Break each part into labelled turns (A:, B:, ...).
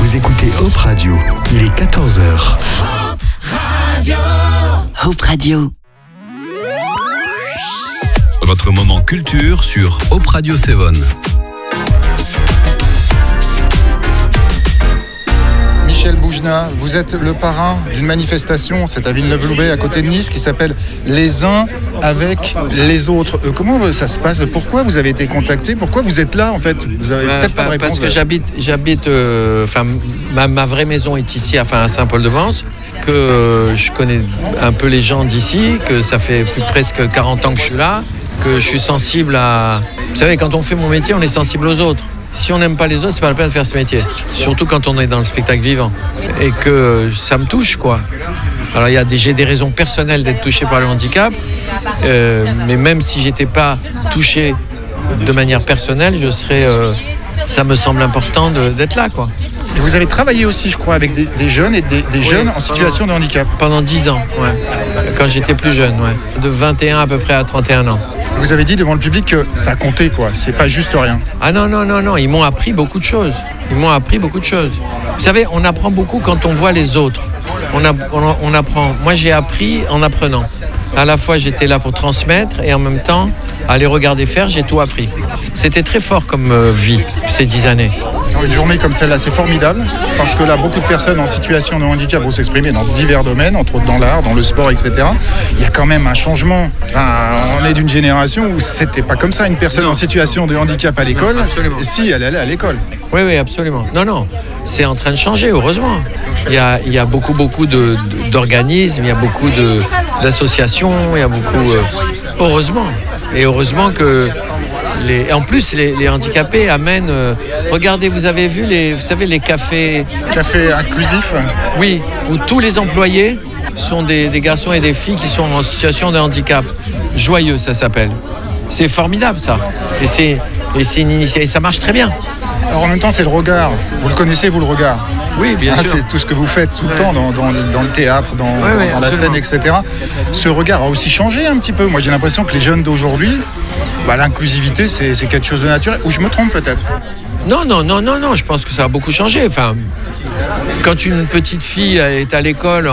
A: Vous écoutez Hope Radio, il est 14h.
B: Hope Radio. Hope Radio.
C: Votre moment culture sur Hope Radio 7.
D: Michel Boujna, vous êtes le parrain d'une manifestation, c'est à Villeneuve-Loubet, à côté de Nice, qui s'appelle Les uns avec les autres. Comment ça se passe? Pourquoi vous avez été contacté? Pourquoi vous êtes là, en fait? Vous avez peut-être pas de réponse.
E: Parce que j'habite ma vraie maison est ici, à Saint-Paul-de-Vence, que je connais un peu les gens d'ici, que ça fait presque 40 ans que je suis là, que je suis sensible à... Vous savez, quand on fait mon métier, on est sensible aux autres. Si on n'aime pas les autres, c'est pas la peine de faire ce métier. Surtout quand on est dans le spectacle vivant. Et que ça me touche, quoi. Alors, j'ai des raisons personnelles d'être touché par le handicap. Mais même si j'étais pas touché de manière personnelle, ça me semble important d'être là, quoi.
D: Et vous avez travaillé aussi, je crois, avec des jeunes et des jeunes en situation de handicap.
E: Pendant 10 ans, ouais. Quand j'étais plus jeune, ouais. De 21 à peu près à 31 ans.
D: Vous avez dit devant le public que ça comptait, quoi. C'est pas juste rien.
E: Ah non. Ils m'ont appris beaucoup de choses. Vous savez, on apprend beaucoup quand on voit les autres. On apprend. Moi, j'ai appris en apprenant. À la fois, j'étais là pour transmettre et en même temps, à les regarder faire, j'ai tout appris. C'était très fort comme vie, ces 10 années.
D: Une journée comme celle-là, c'est formidable, parce que là, beaucoup de personnes en situation de handicap vont s'exprimer dans divers domaines, entre autres dans l'art, dans le sport, etc. Il y a quand même un changement. On est d'une génération où c'était pas comme ça, une personne en situation de handicap à l'école.
E: Non,
D: si, elle allait à l'école.
E: Oui, absolument. Non, c'est en train de changer, heureusement. Il y a beaucoup d'organismes, il y a beaucoup d'associations, il y a beaucoup... heureusement. Et heureusement que... En plus, les handicapés amènent... regardez, vous avez vu les cafés...
D: Cafés inclusifs? Oui,
E: où tous les employés sont des garçons et des filles qui sont en situation de handicap. Joyeux, ça s'appelle. C'est formidable, ça. Et c'est une initiative. Et ça marche très bien.
D: Alors en même temps, c'est le regard. Vous le connaissez, vous, le regard?
E: Oui, bien sûr.
D: C'est tout ce que vous faites tout le temps dans le théâtre, dans la scène, etc. Ce regard a aussi changé un petit peu. Moi, j'ai l'impression que les jeunes d'aujourd'hui, l'inclusivité, c'est quelque chose de naturel. Ou je me trompe peut-être?
E: Non, je pense que ça a beaucoup changé. Enfin, quand une petite fille est à l'école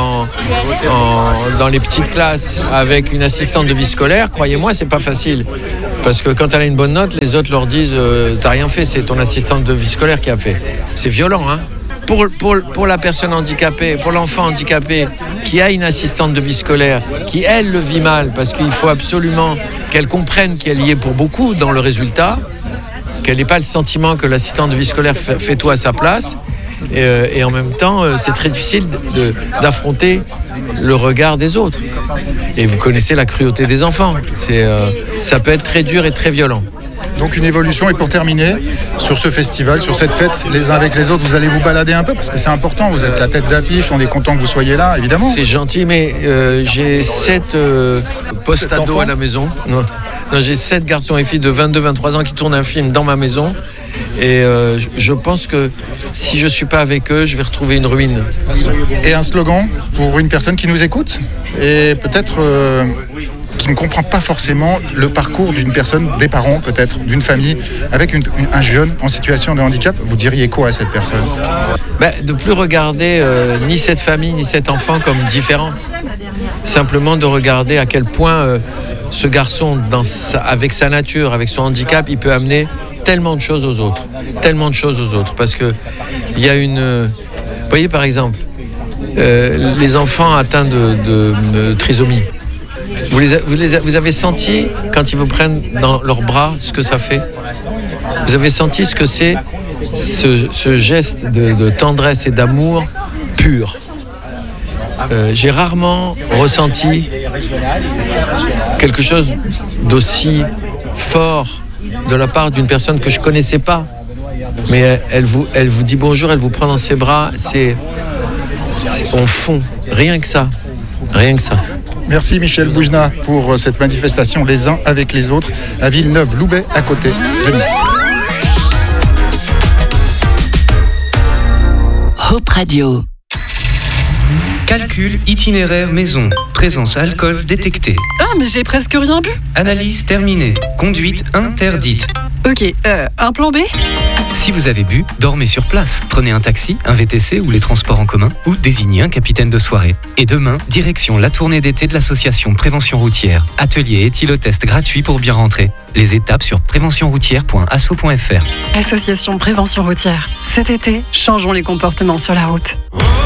E: dans les petites classes avec une assistante de vie scolaire, croyez-moi, c'est pas facile. Parce que quand elle a une bonne note, les autres leur disent t'as rien fait, c'est ton assistante de vie scolaire qui a fait. C'est violent, hein. Pour la personne handicapée, pour l'enfant handicapé qui a une assistante de vie scolaire, qui elle le vit mal, parce qu'il faut absolument qu'elle comprenne qu'elle y est pour beaucoup dans le résultat, qu'elle n'ait pas le sentiment que l'assistante de vie scolaire fait tout à sa place. Et en même temps, c'est très difficile d'affronter le regard des autres. Et vous connaissez la cruauté des enfants. Ça peut être très dur et très violent.
D: Donc une évolution. Et pour terminer, sur ce festival, sur cette fête, les uns avec les autres, vous allez vous balader un peu parce que c'est important. Vous êtes la tête d'affiche, on est content que vous soyez là, évidemment.
E: C'est gentil, mais j'ai 7 post-ados à la maison. Non, j'ai 7 garçons et filles de 22-23 ans qui tournent un film dans ma maison. Et je pense que si je ne suis pas avec eux, je vais retrouver une ruine.
D: Et un slogan pour une personne qui nous écoute et peut-être qui ne comprend pas forcément le parcours d'une personne, des parents peut-être, d'une famille, avec un jeune en situation de handicap, vous diriez quoi à cette personne?
E: De ne plus regarder ni cette famille ni cet enfant comme différents. Simplement de regarder à quel point ce garçon, avec sa nature, avec son handicap, il peut amener tellement de choses aux autres. Parce que il y a une... Vous voyez, par exemple, les enfants atteints de trisomie. Vous avez senti, quand ils vous prennent dans leurs bras, ce que ça fait? Vous avez senti ce que c'est, ce geste de tendresse et d'amour pur? J'ai rarement ressenti quelque chose d'aussi fort de la part d'une personne que je ne connaissais pas. Mais elle vous dit bonjour, elle vous prend dans ses bras, on fond, rien que ça.
D: Merci Michel Boujna pour cette manifestation Les uns avec les autres à Villeneuve-Loubet, à côté de Nice.
B: Hope Radio.
F: Calcul itinéraire maison. Présence alcool détectée.
G: Ah, mais j'ai presque rien bu.
F: Analyse terminée. Conduite interdite.
G: Ok, un plan B ?
F: Si vous avez bu, dormez sur place. Prenez un taxi, un VTC ou les transports en commun ou désignez un capitaine de soirée. Et demain, direction la tournée d'été de l'association Prévention Routière. Atelier et éthylotest gratuit pour bien rentrer. Les étapes sur préventionroutière.asso.fr.
G: Association Prévention Routière. Cet été, changeons les comportements sur la route.